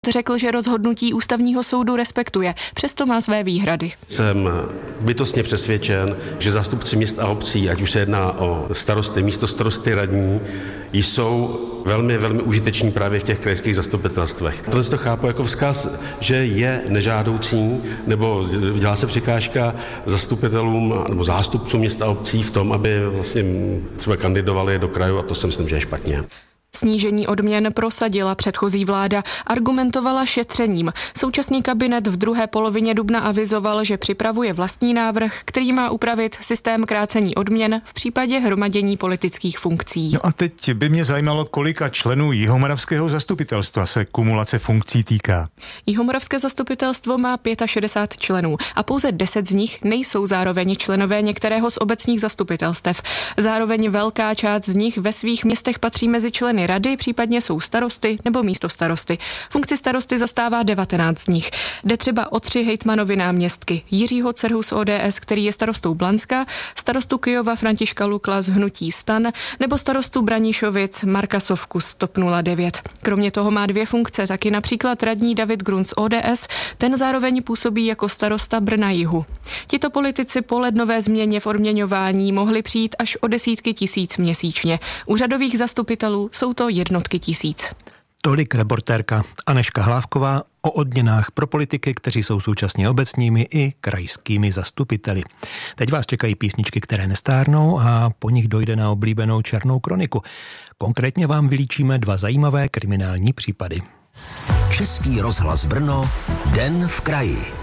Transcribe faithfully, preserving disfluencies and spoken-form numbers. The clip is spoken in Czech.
Řekl, že rozhodnutí ústavního soudu respektuje, přesto má své výhrady. Jsem bytostně přesvědčen, že zástupci měst a obcí, ať už se jedná o starosty, místostarosty, radní, jsou velmi, velmi užiteční právě v těch krajských zastupitelstvech. Tohle to chápu jako vzkaz, že je nežádoucí, nebo dělá se překážka zastupitelům nebo zástupcům měst a obcí v tom, aby vlastně třeba kandidovali do krajů, a to si myslím, že je špatně. Snížení odměn prosadila předchozí vláda, argumentovala šetřením. Současný kabinet v druhé polovině dubna avizoval, že připravuje vlastní návrh, který má upravit systém krácení odměn v případě hromadění politických funkcí. No a teď by mě zajímalo, kolika členů Jihomoravského zastupitelstva se kumulace funkcí týká. Jihomoravské zastupitelstvo má šedesát pět členů a pouze deset z nich nejsou zároveň členové některého z obecních zastupitelstev. Zároveň velká část z nich ve svých městech patří mezi členy rady, případně jsou starosty nebo místostarosty. Funkci starosty zastává devatenáct z nich. Jde třeba o tři hejtmanovy náměstky. Jiřího Cerhu z O D S, který je starostou Blanska, starostu Kyjova Františka Lukla z hnutí STAN nebo starostu Branišovic Marka Sovku z TOP nula devět. Kromě toho má dvě funkce, taky například radní David Grun z O D S, ten zároveň působí jako starosta Brna jihu. Tito politici po lednové změně v odměňování mohli přijít až o desítky tisíc měsíčně. U řadových zastupitelů jsou to jednotky tisíc. Tolik reportérka Anežka Hlávková o odměnách pro politiky, kteří jsou současně obecními i krajskými zastupiteli. Teď vás čekají písničky, které nestárnou, a po nich dojde na oblíbenou černou kroniku. Konkrétně vám vylíčíme dva zajímavé kriminální případy. Český rozhlas Brno, Den v kraji.